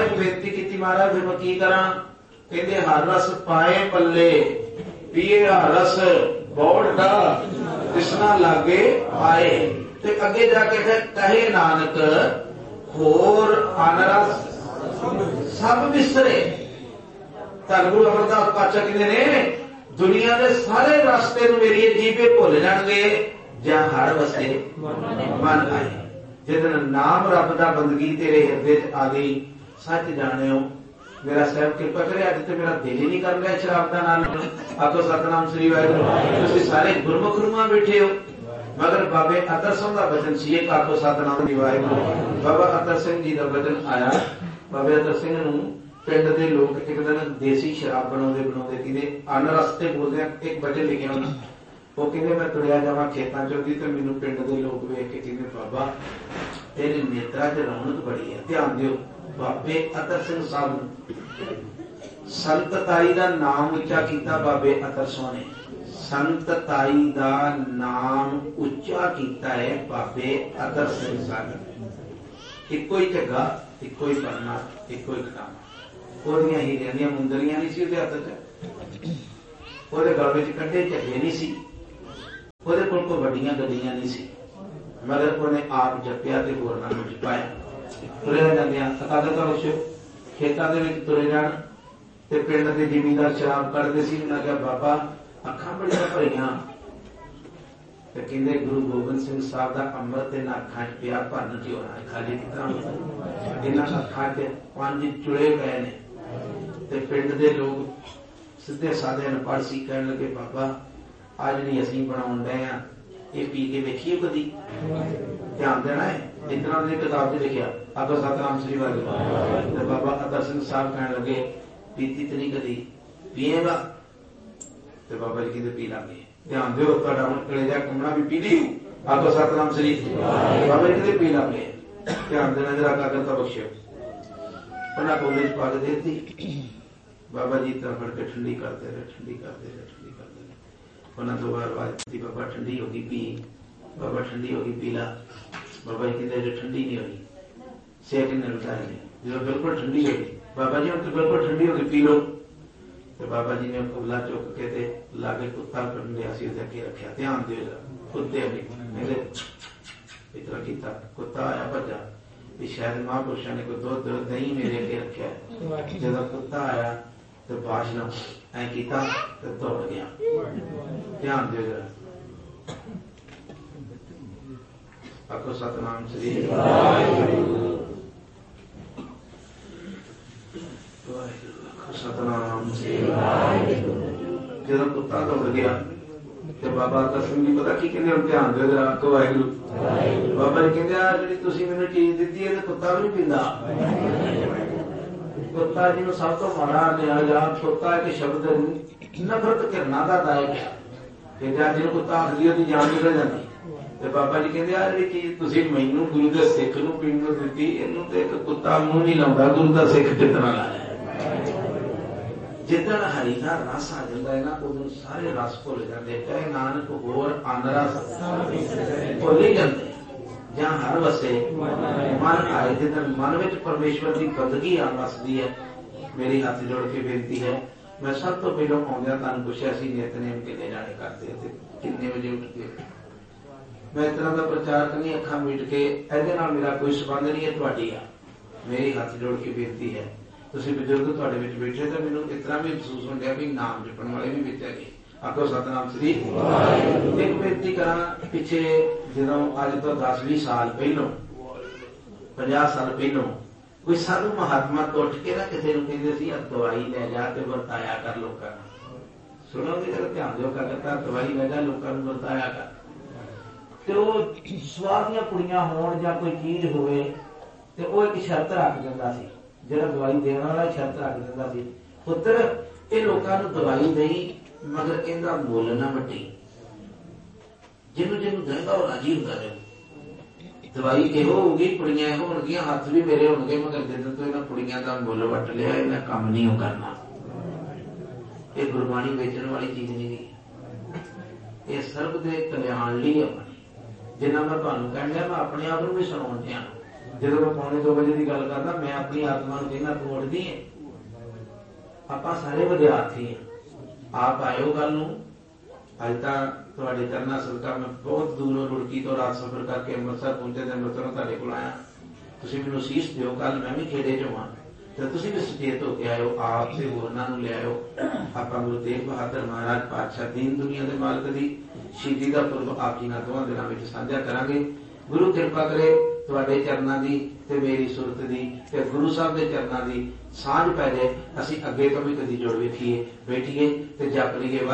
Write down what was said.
एक बेनती की महाराज फिर मैं की करा, कहते हर रस पाए पल्ले पीए हर रस बौड़ का तिसना लागे आए। ते अगे जाके कहे नानक होर अनरस सब विसरे। धन गुरु अमरदास पातशाह कहते ने दुनिया के सारे रास्ते मेरी जीवे भुल जाएंगे ਜਾਂ हर वसे मन आए। जिदन नाम रब दा बंदगी तेरे हिरदे च आ गई, सच जानियो मेरा साहब कृपा करे अज तो मेरा दिल ही नहीं कर रहा शराब का नाम। आखो सतनाम श्री वाहिगुरू। तुसीं सारे गुरमुख रूहां बैठे हो, मगर बाबे अतर सिंह का वचन सी एक आखो सतनाम श्री वाहिगुरू। बाबा अतर सिंह जी का वचन आया। बाबे अतर सिंह नूं पिंड दे लोग एक दिन देसी शराब बनाउंदे बनाउंदे किते अनरस ते बोलदे एक वचन लिखिया उन्हां। वो कहते मैं तुरिया जावा खेतों चौकी तो मैनू पिंड के लोग वेख के कहते बाबा तेरे नेत्रा च रौनक बड़ी है, ध्यान दियो। बाबे अतर सिंह साहब संत ताई का नाम उच्चा किया। बाबे अतर सिंह ने संत ताई का नाम उच्चा किया है। बाबे अतर सिंह साहब इको ही झग्गा, इको ही पढ़ना, इको ही कटाना। ओदियां हीरियां दियां मुंदरियां नहीं सी उहदे हत्थ च, ओहदे गल विच कड्डे झग्गे नहीं सी, ਉਹਦੇ ਕੋਲ ਕੋਈ ਵੱਡੀਆਂ ਗੱਡੀਆਂ ਨਹੀਂ ਸੀ, ਮਗਰ ਉਹਨੇ ਆਪ ਜਪਿਆ ਤੇ ਹੋਰਨਾਂ ਨੂੰ ਜਪਾਇਆ। ਤੁਰੇ ਜਾਂਦਿਆਂ ਅਕਾਦਤ ਵਿੱਚ ਖੇਤਾਂ ਦੇ ਵਿੱਚ ਤੁਰੇ ਜਾਣ ਤੇ ਪਿੰਡ ਦੇ ਜ਼ਿਮੀਂਦਾਰ ਸ਼ਰਾਬ ਕੱਢਦੇ ਸੀ। ਉਹਨਾਂ ਕਿਹਾ ਬਾਬਾ ਅੱਖਾਂ ਬੜੀਆਂ ਭਰੀਆਂ, ਤੇ ਕਹਿੰਦੇ ਗੁਰੂ ਗੋਬਿੰਦ ਸਿੰਘ ਸਾਹਿਬ ਦਾ ਅੰਮ੍ਰਿਤ ਇਹਨਾਂ ਅੱਖਾਂ 'ਚ ਪਿਆ, ਭਰਨ ਚ ਹੋਣਾ ਖਾਲੀ ਕਿਤਨਾ ਇਹਨਾਂ ਅੱਖਾਂ 'ਚ 5 ਚੁੜੇ ਪਏ ਨੇ। ਤੇ ਪਿੰਡ ਦੇ ਲੋਕ ਸਿੱਧੇ ਸਾਦੇ ਅਨਪੜ੍ਹ ਸੀ, ਕਹਿਣ ਲੱਗੇ ਬਾਬਾ आ जी असी बना डे आ ये पी के देखिए कदी, ध्यान देना है। इतना ने किताब से लिखा आगो सतनाम श्री वाहिगुरू। बाबा अतर सिंह साहब कहने लगे पीती तो नहीं कदी, पिएगा तो बाबा जी कहते पी लागे। ध्यान दो कलेजा घूमना भी पी ली। आगो सतनाम श्री बाबा जी कहते पी लागे। ध्यान देना जरा कागज का बख्शो उन्हें कोले पा के देती। बाबा जी तरह फड़ के ठंडी करते रहे, ठंडी करते रहे, ठंडी करते रहे। उन्होंने दो बार आवाज दी बाबा ठंडी होगी पी, बाबा ठंडी होगी पी ला। बाबा जी कहते ठंडी नहीं होगी, सेक ने लुटाए जो बिल्कुल ठंडी होगी। बाबा जी तो बिल्कुल ठंडी होगी पी लो। तो बाबा जी ने कुबला चुक के ते लागे कुत्ता कंडिया सी अगे रखा। ध्यान दे कुत्ते मेरे इतना किया, कुत्ता आया भजा भी शायद महापुरुषों ने कोई दुध दही मेरे अगे रखा। जब कुत्ता आया तो बादशाह ऐ किया तो दौड़ गया। ध्यान दे आखो सतनाम श्री सतनाम श्री। जब कुत्ता दौड़ गया तो बाबा अतर सिंह जी पता की कहते ध्यान दे आखो वाहिगुरू। बाबा जी कहते आ जी तुसीं मैनूं चीज दी है तो कुत्ता भी नहीं पींदा। कुत्ता जी सब तो माड़ा लिया कुत्ता एक शब्द नफरत करना का दायक है कि जिन्हें कुत्ता आख दी जान निकल जाती। बाबा जी कहते आ जी चीज तुसीं मैनू गुरु के सिख नूं पीण नूं दित्ती, इहनूं ते एक कुत्ता मूंह नहीं लाउंदा, गुरु का सिख कितना लाया। जिदन हरि का रस आ जाता है ना उदों सारे रस भुल जाते। कहे नानक होर अनरस भुल ही जाते ਜਾਂ हर वसे मन आए। जिदन मन में परमेश्वर की बंदगी आ वसदी है। मेरी हाथ जोड़ के बेनती है, मैं सब तो पहले आउंदिया तुहानूं पुछिया सी नितनेम किन्ने जाने करते ते किन्ने बजे उठते। मैं इस तरह का प्रचारक नहीं, अखा मीट के इहदे नाल मेरा कोई संबंध नहीं है। तुहाडी आ मेरी हाथ जोड़ के बेनती है, तुसीं बजुर्ग तुहाडे विच बैठे तो मैनूं इस तरह भी महसूस होंदिया भी नाम जपण वाले भी विच हैगे। आखो सतनाम श्री। एक बेनती करा पिछे जो अज तो 10-20 साल पहलों 50 साल पहलों कोई साधु महात्मा तो उठ के ना किसी कहते दवाई ले जा के वरताया कर लोगों। सुनोगे जरा ध्यान दो करता दवाई ले जा लोगों वरताया कर। तो स्वाह दी कुड़ियां होण जां कोई चीज होवे ते वो एक शर्त रख दिंदा सी, जिहड़ा दवाई देण वाला शर्त रख दिंदा सी पुत्र ये लोगों को दवाई नहीं मगर इहदा मुल ना वड्डी, जिन्हों जिन्हों देगा वो राजी होता जाए। दवाई इहो होगी, कुड़ियां इहो होणगियां, हाथ भी मेरे होणगे, मगर जिद्दन तो इन्हां कुड़ियां दा मुल वट लिया, इन्हां काम नहीं हो करना। ये गुरबाणी बेचण वाली चीज नहीं गी, ये सर्व दे कल्याण लई अपनी। जिन्ना मैं तुहानूं कहण दिया मैं अपने आप नूं भी सुणाउण दिया। ਜਦੋਂ ਮੈਂ 2:45 ਵਜੇ ਦੀ ਗੱਲ ਕਰਦਾ, ਮੈਂ ਆਪਣੀ ਆਤਮਾ ਨੂੰ ਕਹਿੰਦਾ ਤੂੰ ਉੱਠਦੀ ਹੈ। ਆਪਾਂ ਸਾਰੇ ਵਿਦਿਆਰਥੀ ਹਾਂ। ਆਪ ਆਇਓ ਗੱਲ ਨੂੰ। ਅੱਜ ਤਾਂ ਤੁਹਾਡੇ ਚਰਨਾਂ ਸਦਕਾ ਮੈਂ ਬਹੁਤ ਦੂਰੋਂ ਰੁੜਕੀ ਤੋਂ ਰਾਤ ਸਫ਼ਰ ਕਰਕੇ ਅੰਮ੍ਰਿਤਸਰ ਪਹੁੰਚੇ ਤੇ ਅੰਮ੍ਰਿਤਸਰੋਂ ਤੁਹਾਡੇ ਕੋਲ ਆਇਆ। ਤੁਸੀਂ ਮੈਨੂੰ ਅਸੀਸ ਦਿਓ। ਕੱਲ ਮੈਂ ਵੀ ਖੇੜੇ ਚੋਂ ਹਾਂ ਤੇ ਤੁਸੀਂ ਵੀ ਸੁਚੇਤ ਹੋ ਕੇ ਆਇਓ। ਆਪ ਤੇ ਹੋਰਨਾਂ ਨੂੰ ਲਿਆਇਓ। ਆਪਾਂ ਗੁਰੂ ਤੇਗ ਬਹਾਦਰ ਮਹਾਰਾਜ ਪਾਤਸ਼ਾਹ ਦੀਨ ਦੁਨੀਆ ਦੇ ਮਾਲਕ ਦੀ ਸ਼ਹੀਦੀ ਦਾ ਪੁਰਬ ਆਪ ਜੀ ਨਾਲ ਦੋਵਾਂ ਦਿਨਾਂ ਵਿੱਚ ਸਾਂਝਾ ਕਰਾਂਗੇ। ਗੁਰੂ ਕਿਰਪਾ ਕਰੇ ਤੁਹਾਡੇ ਚਰਨਾਂ ਦੀ ਤੇ ਮੇਰੀ ਸੁਰਤ ਦੀ ਤੇ ਗੁਰੂ ਸਾਹਿਬ ਦੇ ਚਰਨਾਂ ਦੀ ਸਾਂਝ ਪੈ ਜਾਏ। ਅਸੀਂ ਅੱਗੇ ਤੋਂ ਵੀ ਕਦੀ ਜੁੜ ਵੇਖੀਏ, ਬੈਠੀਏ ਤੇ ਜਪ ਲਈਏ।